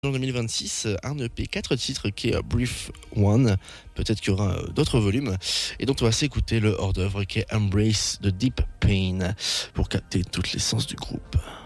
En 2026, un EP 4 titres qui est Brief One. Peut-être qu'il y aura d'autres volumes. Et donc on va s'écouter le hors-d'œuvre qui est Embrace the Deep Pain pour capter toute l'essence du groupe.